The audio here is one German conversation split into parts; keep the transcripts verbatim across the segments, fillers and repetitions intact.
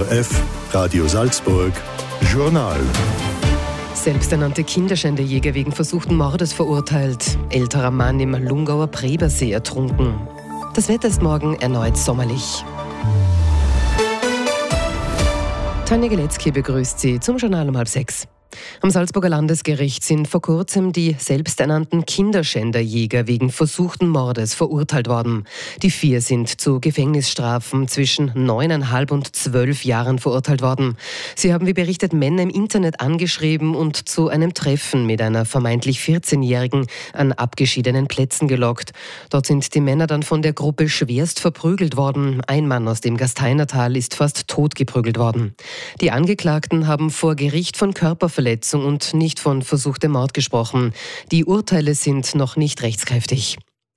R F, Radio Salzburg, Journal. Selbsternannte Kinderschänderjäger wegen versuchten Mordes verurteilt. Älterer Mann im Lungauer Prebersee ertrunken. Das Wetter ist morgen erneut sommerlich. Tanja Geletzky begrüßt Sie zum Journal um halb sechs. Am Salzburger Landesgericht sind vor kurzem die selbsternannten Kinderschänderjäger wegen versuchten Mordes verurteilt worden. Die vier sind zu Gefängnisstrafen zwischen neuneinhalb und zwölf Jahren verurteilt worden. Sie haben, wie berichtet, Männer im Internet angeschrieben und zu einem Treffen mit einer vermeintlich vierzehnjährigen an abgeschiedenen Plätzen gelockt. Dort sind die Männer dann von der Gruppe schwerst verprügelt worden. Ein Mann aus dem Gasteinertal ist fast totgeprügelt worden. Die Angeklagten haben vor Gericht von Körperverletzung und nicht von versuchtem Mord gesprochen. Die Urteile sind noch nicht rechtskräftig.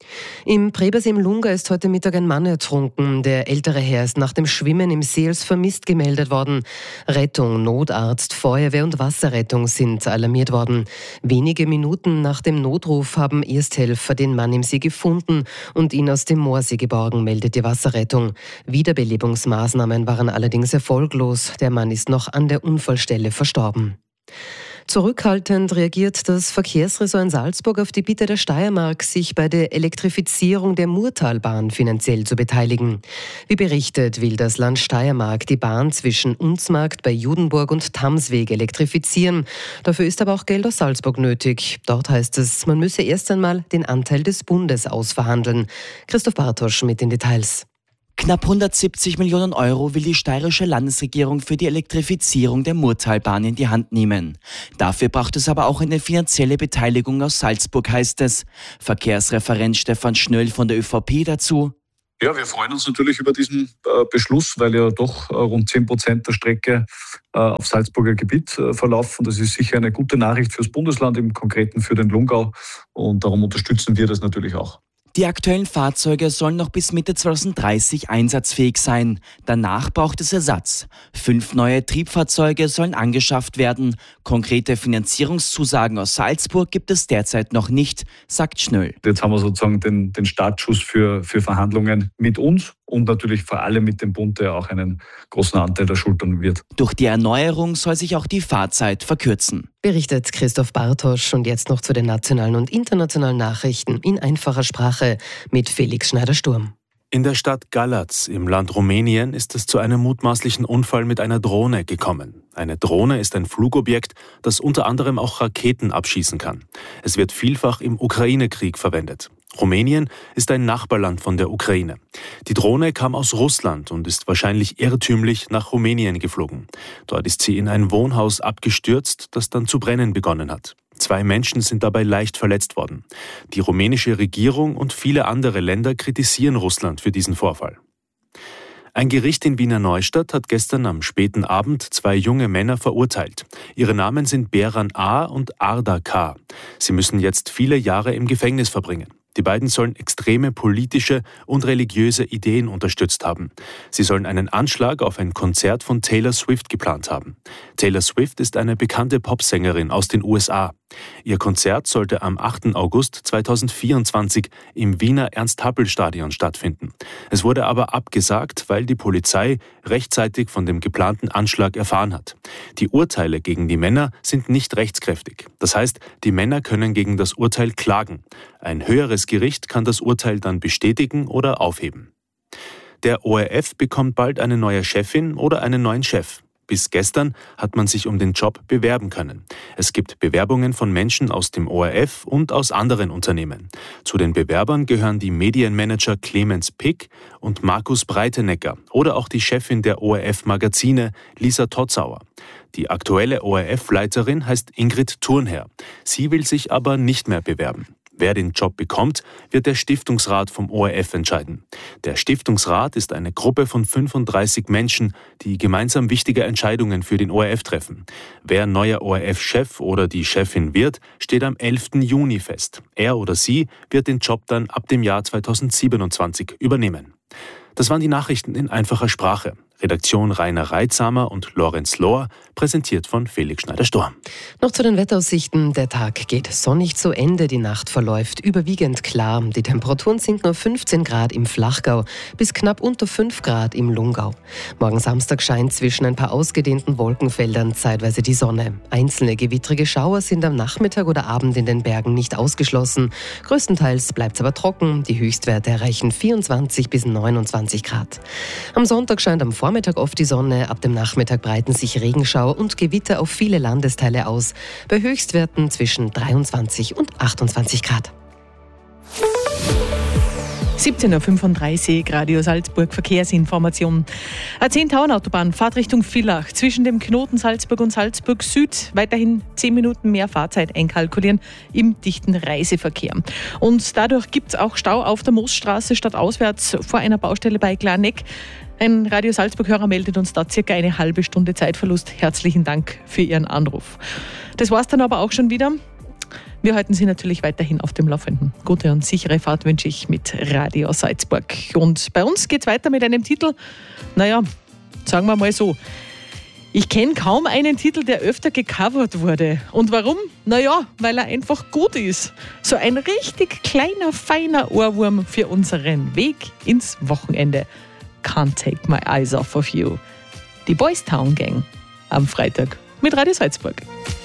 Im Prebersee im Lungau ist heute Mittag ein Mann ertrunken. Der ältere Herr ist nach dem Schwimmen im See als vermisst gemeldet worden. Rettung, Notarzt, Feuerwehr und Wasserrettung sind alarmiert worden. Wenige Minuten nach dem Notruf haben Ersthelfer den Mann im See gefunden und ihn aus dem Moorsee geborgen, meldet die Wasserrettung. Wiederbelebungsmaßnahmen waren allerdings erfolglos. Der Mann ist noch an der Unfallstelle verstorben. Zurückhaltend reagiert das Verkehrsressort in Salzburg auf die Bitte der Steiermark, sich bei der Elektrifizierung der Murtalbahn finanziell zu beteiligen. Wie berichtet, will das Land Steiermark die Bahn zwischen Unzmarkt bei Judenburg und Tamsweg elektrifizieren. Dafür ist aber auch Geld aus Salzburg nötig. Dort heißt es, man müsse erst einmal den Anteil des Bundes ausverhandeln. Christoph Bartosch mit den Details. Knapp hundertsiebzig Millionen Euro will die steirische Landesregierung für die Elektrifizierung der Murtalbahn in die Hand nehmen. Dafür braucht es aber auch eine finanzielle Beteiligung aus Salzburg, heißt es. Verkehrsreferent Stefan Schnöll von der ÖVP dazu. Ja, wir freuen uns natürlich über diesen äh, Beschluss, weil ja doch äh, rund zehn Prozent der Strecke äh, auf Salzburger Gebiet äh, verlaufen. Das ist sicher eine gute Nachricht fürs Bundesland, im Konkreten für den Lungau. Und darum unterstützen wir das natürlich auch. Die aktuellen Fahrzeuge sollen noch bis Mitte zweitausenddreißig einsatzfähig sein. Danach braucht es Ersatz. Fünf neue Triebfahrzeuge sollen angeschafft werden. Konkrete Finanzierungszusagen aus Salzburg gibt es derzeit noch nicht, sagt Schnöll. Jetzt haben wir sozusagen den, den Startschuss für, für Verhandlungen mit uns und natürlich vor allem mit dem Bund, der auch einen großen Anteil der schultern wird. Durch die Erneuerung soll sich auch die Fahrzeit verkürzen. Berichtet Christoph Bartosch. Und jetzt noch zu den nationalen und internationalen Nachrichten in einfacher Sprache mit Felix Schneider-Sturm. In der Stadt Galați im Land Rumänien ist es zu einem mutmaßlichen Unfall mit einer Drohne gekommen. Eine Drohne ist ein Flugobjekt, das unter anderem auch Raketen abschießen kann. Es wird vielfach im Ukraine-Krieg verwendet. Rumänien ist ein Nachbarland von der Ukraine. Die Drohne kam aus Russland und ist wahrscheinlich irrtümlich nach Rumänien geflogen. Dort ist sie in ein Wohnhaus abgestürzt, das dann zu brennen begonnen hat. Zwei Menschen sind dabei leicht verletzt worden. Die rumänische Regierung und viele andere Länder kritisieren Russland für diesen Vorfall. Ein Gericht in Wiener Neustadt hat gestern am späten Abend zwei junge Männer verurteilt. Ihre Namen sind Beran A. und Arda K. Sie müssen jetzt viele Jahre im Gefängnis verbringen. Die beiden sollen extreme politische und religiöse Ideen unterstützt haben. Sie sollen einen Anschlag auf ein Konzert von Taylor Swift geplant haben. Taylor Swift ist eine bekannte Popsängerin aus den U S A. Ihr Konzert sollte am achten August zweitausendvierundzwanzig im Wiener Ernst-Happel-Stadion stattfinden. Es wurde aber abgesagt, weil die Polizei rechtzeitig von dem geplanten Anschlag erfahren hat. Die Urteile gegen die Männer sind nicht rechtskräftig. Das heißt, die Männer können gegen das Urteil klagen. Ein höheres Gericht kann das Urteil dann bestätigen oder aufheben. Der O R F bekommt bald eine neue Chefin oder einen neuen Chef. Bis gestern hat man sich um den Job bewerben können. Es gibt Bewerbungen von Menschen aus dem O R F und aus anderen Unternehmen. Zu den Bewerbern gehören die Medienmanager Clemens Pick und Markus Breitenecker oder auch die Chefin der O R F-Magazine, Lisa Totzauer. Die aktuelle O R F-Leiterin heißt Ingrid Thurnherr. Sie will sich aber nicht mehr bewerben. Wer den Job bekommt, wird der Stiftungsrat vom O R F entscheiden. Der Stiftungsrat ist eine Gruppe von fünfunddreißig Menschen, die gemeinsam wichtige Entscheidungen für den O R F treffen. Wer neuer O R F-Chef oder die Chefin wird, steht am elften Juni fest. Er oder sie wird den Job dann ab dem Jahr zweitausendsiebenundzwanzig übernehmen. Das waren die Nachrichten in einfacher Sprache. Redaktion Rainer Reitsamer und Lorenz Lohr, präsentiert von Felix Schneider-Storm. Noch zu den Wetteraussichten. Der Tag geht sonnig zu Ende, die Nacht verläuft überwiegend klar. Die Temperaturen sinken auf fünfzehn Grad im Flachgau bis knapp unter fünf Grad im Lungau. Morgen Samstag scheint zwischen ein paar ausgedehnten Wolkenfeldern zeitweise die Sonne. Einzelne gewittrige Schauer sind am Nachmittag oder Abend in den Bergen nicht ausgeschlossen. Größtenteils bleibt es aber trocken. Die Höchstwerte erreichen vierundzwanzig bis neunundzwanzig Grad. Am Sonntag scheint am Vormittag oft die Sonne. Ab dem Nachmittag breiten sich Regenschauer und Gewitter auf viele Landesteile aus. Bei Höchstwerten zwischen dreiundzwanzig und achtundzwanzig Grad. siebzehn Uhr fünfunddreißig, Radio Salzburg, Verkehrsinformation. A zehn-Tauern-Autobahn, Fahrt Richtung Villach. Zwischen dem Knoten Salzburg und Salzburg Süd weiterhin zehn Minuten mehr Fahrzeit einkalkulieren im dichten Reiseverkehr. Und dadurch gibt es auch Stau auf der Moosstraße stadtauswärts vor einer Baustelle bei Glaneck. Ein Radio Salzburg-Hörer meldet uns da circa eine halbe Stunde Zeitverlust. Herzlichen Dank für Ihren Anruf. Das war's dann aber auch schon wieder. Wir halten Sie natürlich weiterhin auf dem Laufenden. Gute und sichere Fahrt wünsche ich mit Radio Salzburg. Und bei uns geht's weiter mit einem Titel, naja, sagen wir mal so, ich kenne kaum einen Titel, der öfter gecovert wurde. Und warum? Naja, weil er einfach gut ist. So ein richtig kleiner, feiner Ohrwurm für unseren Weg ins Wochenende. Can't Take My Eyes Off of You. Die Boys Town Gang am Freitag mit Radio Salzburg.